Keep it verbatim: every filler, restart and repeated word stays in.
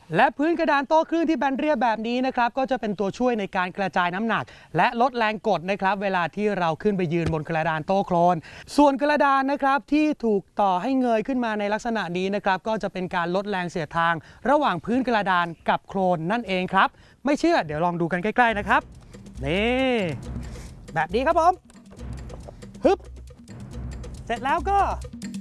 และพื้นกระดานโต้คลื่นที่แบนเรียบแบบนี้นะครับก็จะเป็นตัวช่วยในการกระจายน้ำหนักและลดแรงกดนะครับเวลาที่เราขึ้นไปยืนบนกระดานโต้โคลนส่วนกระดานนะครับที่ถูกต่อให้เงยขึ้นมาในลักษณะนี้นะครับก็จะเป็นการลดแรงเสียดทางระหว่างพื้นกระดานกับโคลนนั่นเองครับไม่เชื่อเดี๋ยวลองดูกันใกล้ๆนะครับนี่แบบนี้ครับผมฮึบเสร็จแล้วก็